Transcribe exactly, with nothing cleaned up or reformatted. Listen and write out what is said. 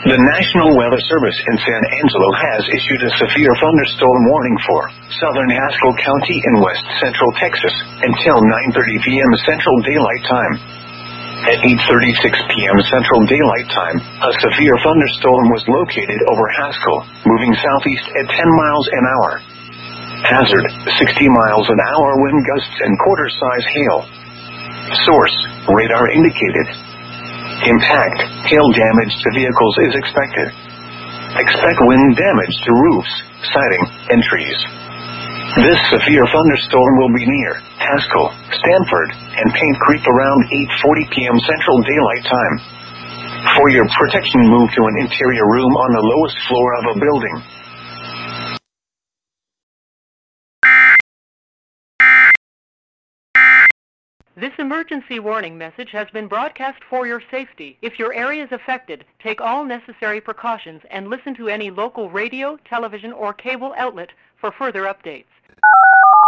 The National Weather Service in San Angelo has issued a severe thunderstorm warning for southern Haskell County in west central Texas until nine thirty p.m. Central Daylight Time. At eight thirty-six p.m. Central Daylight Time, a severe thunderstorm was located over Haskell, moving southeast at ten miles an hour. Hazard, sixty miles an hour wind gusts and quarter-size hail. Source, radar indicated. Impact, hail damage to vehicles is expected. Expect wind damage to roofs, siding, and trees. This severe thunderstorm will be near Haskell, Stanford, and Paint Creek around eight forty p.m. Central Daylight Time. For your protection, move to an interior room on the lowest floor of a building. This emergency warning message has been broadcast for your safety. If your area is affected, take all necessary precautions and listen to any local radio, television, or cable outlet for further updates.